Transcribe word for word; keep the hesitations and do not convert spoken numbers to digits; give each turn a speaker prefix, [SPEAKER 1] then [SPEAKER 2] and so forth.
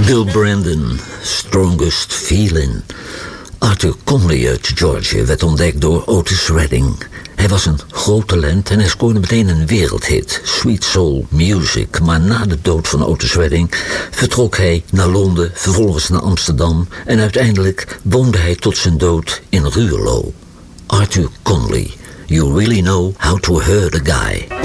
[SPEAKER 1] Bill Brandon, Strongest Feeling. Arthur Conley uit Georgia werd ontdekt door Otis Redding. Hij was een groot talent en hij scoorde meteen een wereldhit, Sweet Soul Music. Maar na de dood van Otis Redding vertrok hij naar Londen, vervolgens naar Amsterdam en uiteindelijk woonde hij tot zijn dood in Ruurlo. Arthur Conley, You Really Know How to Hurt a Guy.